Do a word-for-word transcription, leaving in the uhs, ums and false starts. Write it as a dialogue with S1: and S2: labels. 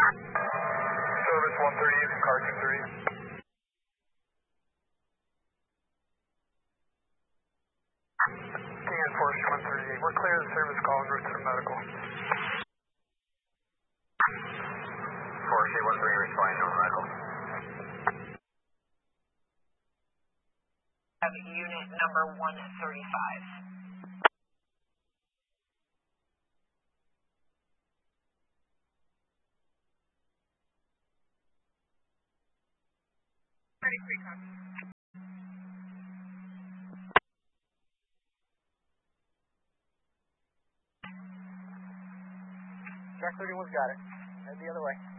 S1: Service one thirty-eight and car two thirty. King and Forestry one thirty-eight. We're clear of the service call en route to the medical.
S2: Forestry one thirty responding to medical.
S3: Unit number one thirty-five.
S1: Jack thirty-one's got it. Head the other way.